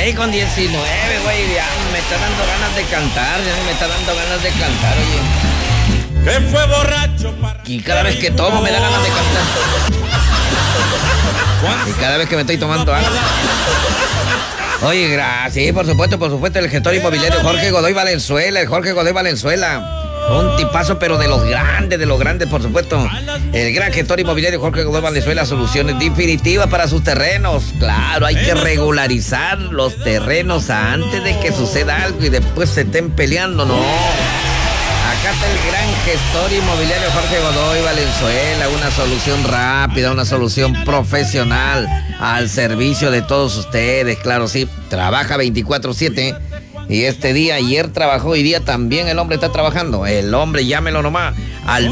6:19, güey. Ya me está dando ganas de cantar. Oye. Que fue borracho para... Y cada vez que tomo me da ganas de cantar. Y cada vez que me estoy tomando algo. Oye, gracias. Sí, por supuesto, el gestor inmobiliario Jorge Godoy Valenzuela. Un tipazo, pero de los grandes, por supuesto. El gran gestor inmobiliario Jorge Godoy Valenzuela, soluciones definitivas para sus terrenos. Claro, hay que regularizar los terrenos antes de que suceda algo y después se estén peleando, no. Acá está el gran gestor inmobiliario Jorge Godoy Valenzuela, una solución rápida, una solución profesional al servicio de todos ustedes. Claro, sí, trabaja 24/7. Y ayer trabajó, hoy día también el hombre está trabajando. El hombre, llámelo nomás al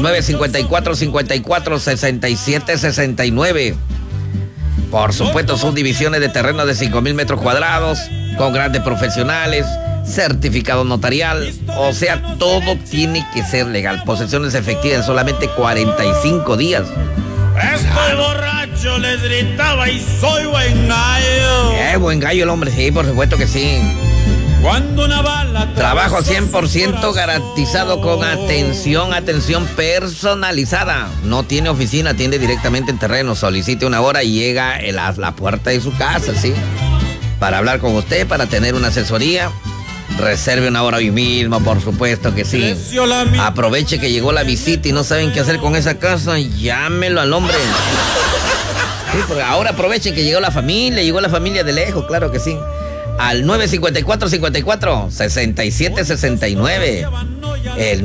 954-54-67-69. Por supuesto, subdivisiones de terrenos de 5,000 metros cuadrados, con grandes profesionales, certificado notarial. O sea, todo tiene que ser legal. Posesiones efectivas en solamente 45 días. Estoy borracho, les gritaba y soy buen gallo. Buen gallo el hombre, sí, por supuesto que sí. Cuando una bala... Trabajo 100% garantizado con atención personalizada. No tiene oficina, atiende directamente en terreno. Solicite una hora y llega a la puerta de su casa, ¿sí? Para hablar con usted, para tener una asesoría. Reserve una hora hoy mismo, por supuesto que sí. Aproveche que llegó la visita y no saben qué hacer con esa casa. Llámelo al hombre. Sí, porque ahora aprovechen que llegó la familia de lejos, claro que sí. Al 954-54-67-69. El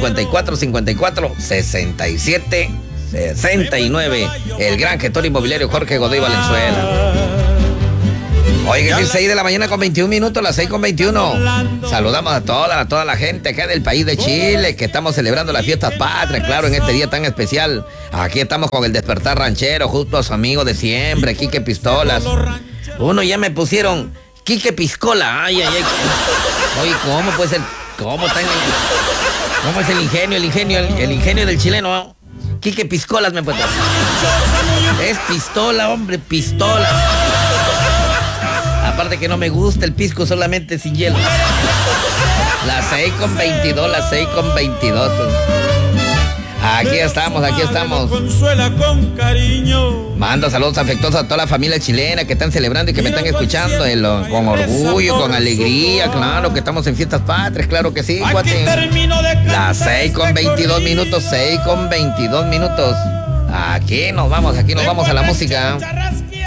954-54-67-69. El gran gestor inmobiliario Jorge Godoy Valenzuela. Oye, que es 6 de la mañana con 21 minutos, las 6:21. Saludamos a toda la gente acá del país de Chile, que estamos celebrando las fiestas patrias, claro, en este día tan especial. Aquí estamos con el Despertar Ranchero, justo a su amigo de siempre, Quique Pistolas. Uno ya me pusieron... Quique Piscola, ay. Oye, ¿cómo puede ser? ¿Cómo es el ingenio del chileno? Quique Piscolas me puede. Es pistola, hombre, pistola. Aparte que no me gusta el pisco solamente sin hielo. Las 6:22. Aquí estamos. Consuela con cariño. Mando saludos afectuosos a toda la familia chilena que están celebrando y que me están escuchando con orgullo, con alegría, claro que estamos en fiestas patrias, claro que sí, cuate. Las 6:22 minutos. Aquí nos vamos a la música.